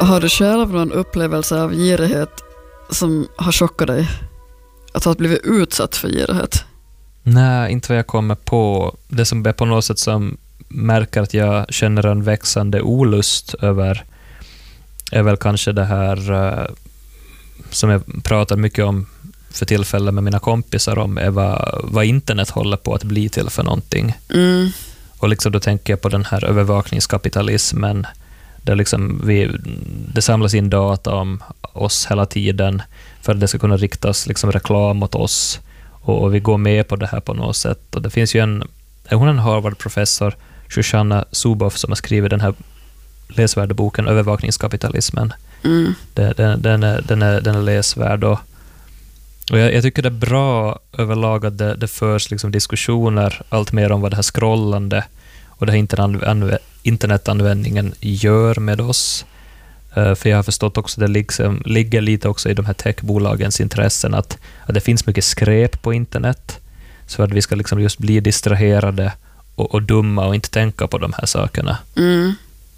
Har du själv någon upplevelse av girighet som har chockat dig? Att ha blivit utsatt för girighet? Nej, inte vad jag kommer på. Det som är på något sätt som märker att jag känner en växande olust över är väl kanske det här som jag pratar mycket om för tillfällen med mina kompisar om, är vad internet håller på att bli till för någonting. Mm. Och liksom då tänker jag på den här övervakningskapitalismen där liksom det samlas in data om oss hela tiden för att det ska kunna riktas liksom reklam mot oss, och vi går med på det här på något sätt. Och det finns ju hon är en Harvard-professor, Shoshana Zuboff, som har skrivit den här läsvärda boken Övervakningskapitalismen. Mm. Den är läsvärd, och jag tycker det är bra överlag att det förs liksom diskussioner allt mer om vad det här scrollande och det här internetanvändningen gör med oss. För jag har förstått också att det liksom ligger lite också i de här techbolagens intressen att det finns mycket skräp på internet, så att vi ska liksom just bli distraherade och dumma och inte tänka på de här sakerna. Mm.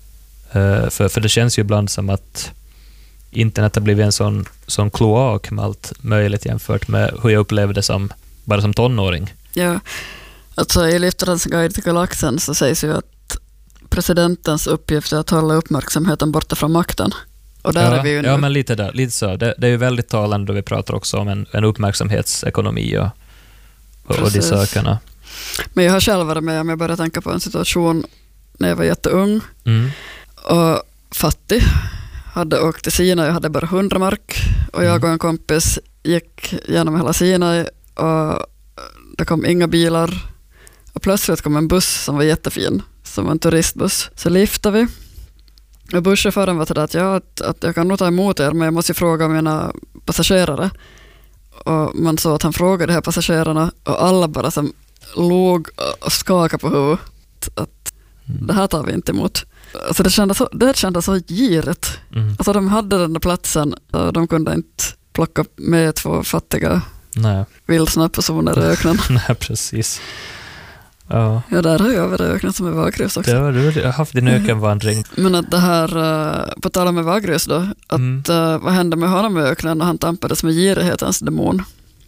För det känns ju ibland som att internet har blivit en sån kloak med allt möjligt jämfört med hur jag upplevde det bara som tonåring. Ja, alltså i Liftarens guide till galaxen så sägs ju att presidentens uppgift är att hålla uppmärksamheten borta från makten. Och där är vi ju nu. Ja, men lite så. Det är ju väldigt talande då vi pratar också om en uppmärksamhetsekonomi och de sakerna. Men jag har själv varit med om, jag började tänka på en situation när jag var jätteung och fattig. Hade åkt till Sinai, jag hade bara 100 mark och jag och en kompis gick genom hela Sinai och det kom inga bilar och plötsligt kom en buss som var jättefin, som en turistbuss. Så liftade vi och busschauffören var sådär att jag kan nog ta emot er, men jag måste fråga mina passagerare. Och man såg att han frågade de här passagerarna och alla bara som låg och skakade på huvudet att det här tar vi inte emot. Alltså det kändes så girigt. Alltså de hade den där platsen och de kunde inte plocka med 2 fattiga vildsna personer i öknen. Nej, precis. Ja, där har jag varit i öknen som är Vagrus också. Du har haft din ökenvandring. Men att det här, på tal med Vagrus då, att vad hände med honom i öknen när han tampades med girighetens demon?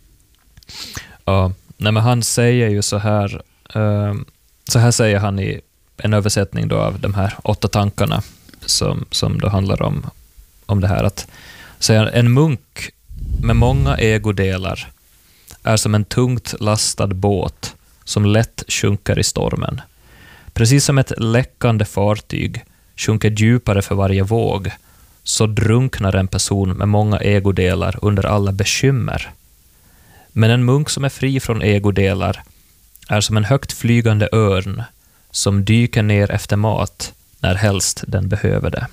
Ja, men han säger ju så här säger han i en översättning då av de här 8 tankarna som då handlar om det här att säga, en munk med många ägodelar är som en tungt lastad båt som lätt sjunker i stormen. Precis som ett läckande fartyg sjunker djupare för varje våg, så drunknar en person med många ägodelar under alla bekymmer. Men en munk som är fri från ägodelar är som en högt flygande örn som dyker ner efter mat när helst den behöver det.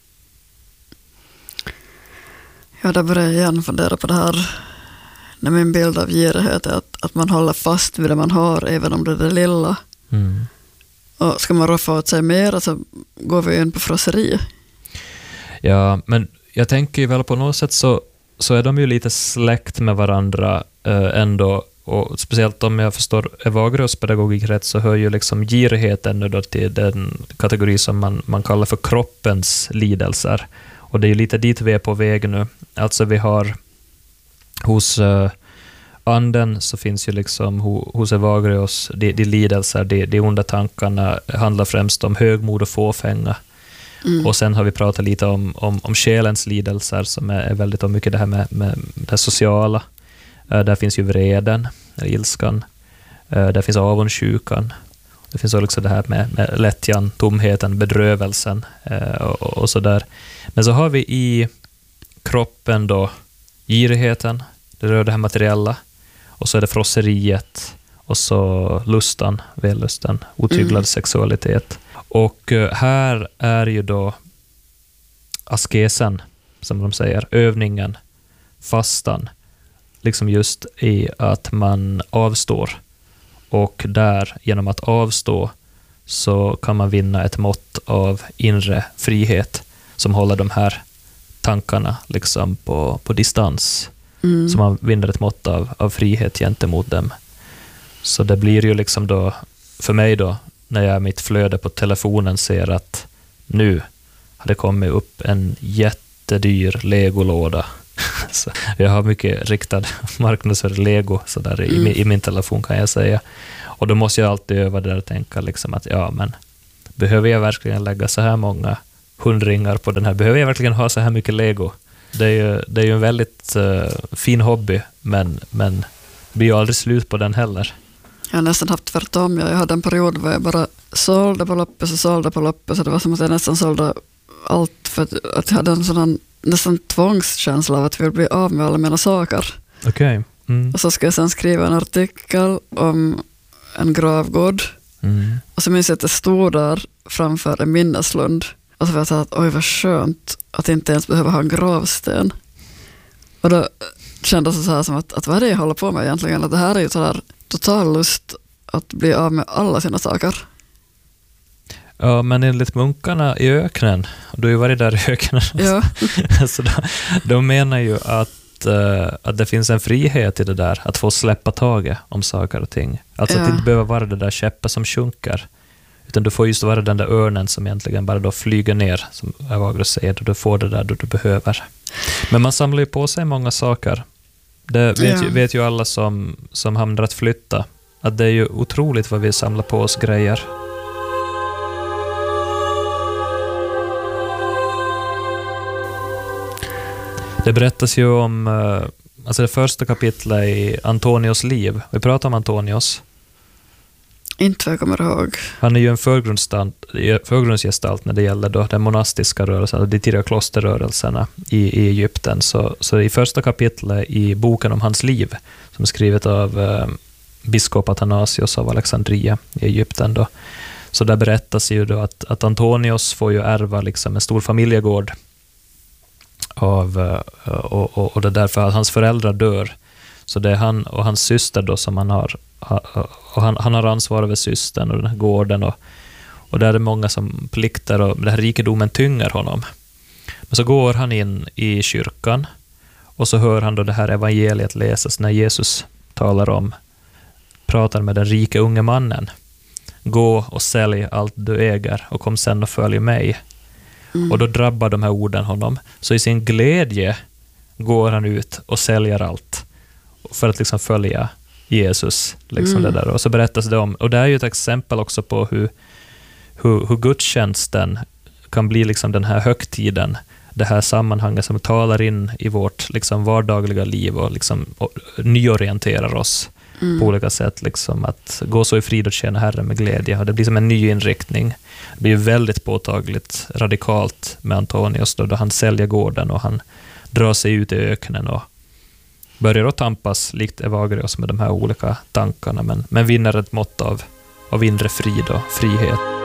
Ja, där börjar jag igen fundera på det här. När min bild av girighet är att man håller fast vid det man har, även om det är det lilla. Och ska man roffa åt sig mer så går vi in på frosseri. Ja, men jag tänker ju väl på något sätt så är de ju lite släkt med varandra ändå. Och speciellt om jag förstår Evagrius pedagogik rätt så hör ju liksom girigheten nu då till den kategori som man kallar för kroppens lidelser. Och det är ju lite dit vi är på väg nu. Alltså vi har hos anden så finns ju liksom hos Evagrius de lidelser, de onda tankarna handlar främst om högmod och fåfänga. Och sen har vi pratat lite om själens lidelser som är väldigt mycket det här med det sociala. Där finns ju vreden, ilskan. Där finns avundsjukan. Det finns också det här med lättjan, tomheten, bedrövelsen och så där. Men så har vi i kroppen då girigheten, det rör det här materiella. Och så är det frosseriet och så lustan, vällusten, otyglad sexualitet. Och här är ju då askesen, som de säger, övningen, fastan, liksom just i att man avstår. Och där, genom att avstå, så kan man vinna ett mått av inre frihet som håller de här tankarna liksom på distans. Så man vinner ett mått av frihet gentemot dem. Så det blir ju liksom då, för mig då, när jag i mitt flöde på telefonen ser att nu hade kommit upp en jättedyr Lego-låda. Så jag har mycket riktad marknadsföring Lego så där i min telefon kan jag säga. Och då måste jag alltid öva det där och tänka liksom att ja, men behöver jag verkligen lägga så här många hundringar på den här? Behöver jag verkligen ha så här mycket Lego? Det är ju en väldigt fin hobby, men det blir ju aldrig slut på den heller. Jag har nästan haft tvärtom. Jag hade en period där jag bara sålde på loppis, så det var som att jag nästan sålde allt för att jag hade en sådan nästan tvångskänsla av att jag ville bli av med alla mina saker. Okej. Mm. Och så ska jag sen skriva en artikel om en gravgård. Mm. Och så minns jag att jag stod där framför en minneslund. Och så var jag så att oj vad skönt att inte ens behöva ha en gravsten. Och då kändes det så här som att vad är det jag håller på med egentligen? Att det här är ju så här total lust att bli av med alla sina saker. Ja, men enligt munkarna i öknen, och du har ju varit där i öknen, ja. Så de menar ju att det finns en frihet i det där, att få släppa taget om saker och ting. Alltså att det inte behöver vara det där käppet som sjunker, utan du får just vara den där örnen som egentligen bara då flyger ner, som Evagrius säger, och du får det där du behöver. Men man samlar ju på sig många saker. Det vet ju alla som hamnar att flytta, att det är ju otroligt vad vi samlar på oss grejer. Det berättas ju om alltså det första kapitlet i Antonios liv. Vi pratar om Antonios. Inte vad jag kommer ihåg. Han är ju en förgrundsgestalt när det gäller då den monastiska rörelsen, de tidiga klosterrörelserna i Egypten. Så i första kapitlet i boken om hans liv, som är skrivet av biskop Athanasios av Alexandria i Egypten då, så där berättas ju då att Antonios får ju ärva liksom en stor familjegård och det är därför att hans föräldrar dör. Så det är han och hans syster då som han har, och han har ansvar över systern och den här gården, och där är det många som plikter, och den här rikedomen tynger honom. Men så går han in i kyrkan och så hör han då det här evangeliet läsas när Jesus pratar med den rike unge mannen. Gå och sälj allt du äger och kom sen och följ mig. Och då drabbar de här orden honom. Så i sin glädje går han ut och säljer allt för att liksom följa Jesus. Liksom det där. Och så berättas det om, och det är ju ett exempel också på hur gudstjänsten kan bli liksom den här högtiden, det här sammanhanget som talar in i vårt liksom vardagliga liv och liksom nyorienterar oss på olika sätt, liksom att gå så i frid och tjäna Herren med glädje. Och det blir som en ny inriktning. Det blir ju väldigt påtagligt radikalt med Antonios då han säljer gården och han drar sig ut i öknen och börjar att tampas likt Evagrius med de här olika tankarna, men vinner ett mått av inre frid och frihet.